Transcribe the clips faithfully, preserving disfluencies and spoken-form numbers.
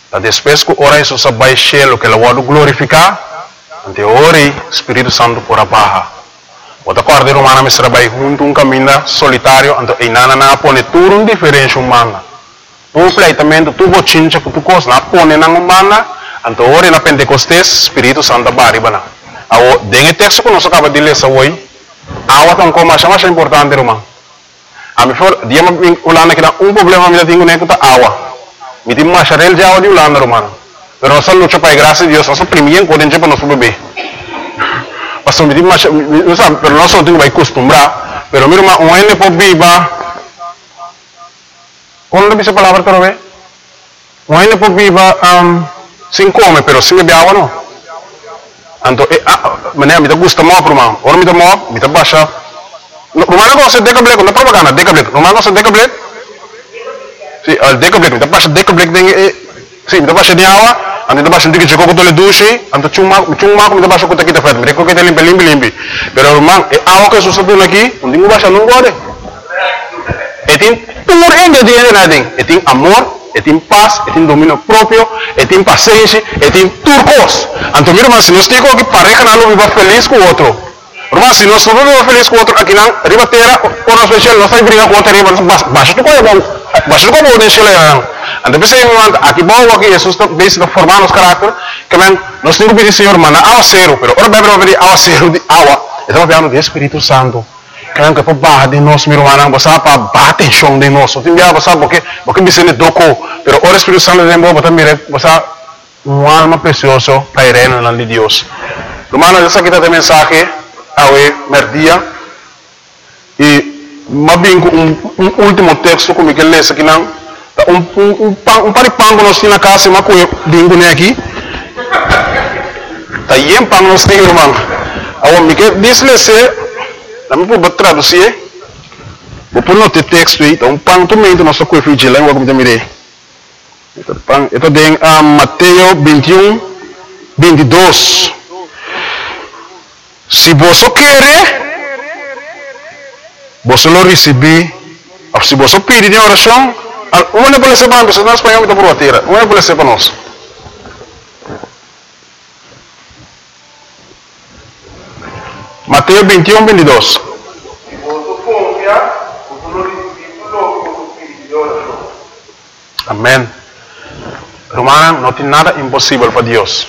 Da depois que ora isso sabai cielo que la wadu glorificar, ante ori Espírito Santo por a barra. Outra corda romana me trabalha junto um caminho solitário, ante inana na pone tudo um diferente humana. Um pleitamento tu bochincha que tu cos na pone na humana, ante ori na Pentecostes Espírito Santo baribana. Awo dengue texto que nós acaba de ler essa hoje, awa tão como mais mais importante romano. A mim for dia me ulana que um problema me tenho nem que tá awa. Me tem mais charel já o de ulana romano. Pero nossa luta para a graça de Deus, nossa primeira coisa para nosso bebê. Pastor me tem mais, não sabe, pero nós não temos que acostumbrar. Pero mira uma um ene por viva. Quando dice palavra para ver? Um ene por viva um sem come, pero sem beber água não. Então, mané, me dá gusto mal para mim. Ora me dá mal, me dá baixa. Romano não se deca black, não propaganda, deca black. Romano não se deca black. Sim, al deca black, me dá baixa deca black deng. Sim, me dá baixa de água. Ando dá baixa de que chegou com tole duche, ando chuma, chuma me dá baixa com ta kita fat. Me reco que te limpe limpe limpe. Pero romano, é água que susa por aqui, não digo baixa não gode. E tem tudo ainda de nada, e tem amor. E tem paz, e tem domínio próprio, e tem paciência, e tem turcos. Então, meu irmão, se nós temos que pareja não viva feliz com o outro. Irmão, se nós não vivemos feliz com o outro, aqui não, riba terra, ou nós fechamos, nós estamos brigando com o outro, riba, baixa tu coisa bom, baixa tu coisa bom, deixa ele aí. Então, pensei, aqui bom, aqui, Jesus está bem formando os caráteres, que bem, nós temos que pedir, Senhor, mano, água zero, pero, ora bem, vamos pedir água zero de água, estamos falando do Espírito Santo. Kaya que para barra de nós, meu irmão, você para bater chão de nós. Tem dia você porque porque me sente doco, pero o Espírito Santo de Deus, você mira, você uma alma preciosa para ir no nome de Deus. Irmão, essa aqui tá mensagem ao merdia e mabingo um, um último texto como que lê aqui não, um um um, um paripango nós na casa, mas com bingo né aqui. Tá yem pang nós tem irmão. Ao me que diz lê Nami po ba traduzir? Vou pôr no texto aí, então pang também do nosso coelho de língua como também. Então pang, ito din um, Mateus vinte e um, vinte e dois. Se você quer, você lo receber. Se você pedir em oração, uma pode ser para nós, nós espanhol está por a terra. Uma pode ser para nós. Mateus vinte e um, vinte e dois. Amém. Romana, não tem nada impossível para Deus.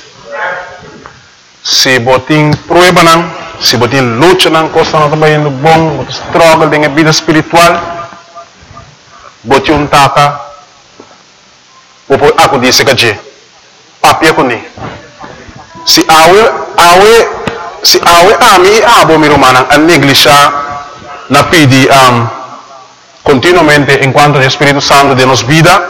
Se você tem prueba, se você tem luta, coisa não está indo bom, você struggle com a vida espiritual, você um tata, você aku disse que papia com ele. Se awe awe se awe ami abo mi romana a negligenciar na pedi um, continuamente enquanto o Espírito Santo de nos vida.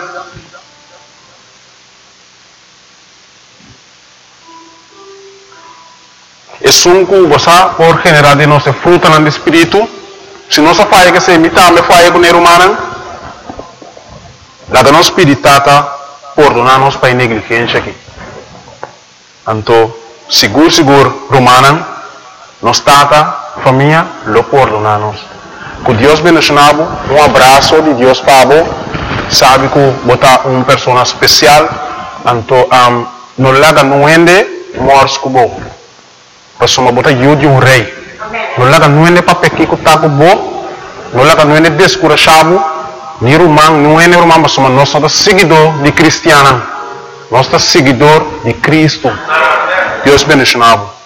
E sunku gosa por generar de nossa fruta no Espírito. Se nossa faz que se imita me faz com o romana, lá que nós peditata por donar-nos para negligência aqui. Então seguro, seguro, romana, nós tata, família, lo perdonar-nos. Que Deus bendicionado, um abraço de Deus para você, sabe que botar uma pessoa especial, então, um, não laga não ende, morres com você. Pessoa botar eu de um rei. Não laga não ende para pequeno que está com você, não laga não ende descurachado, ni romano, não ende romano, mas nós somos seguidor de cristiano, nós somos seguidor de Cristo. Deus bendicionado.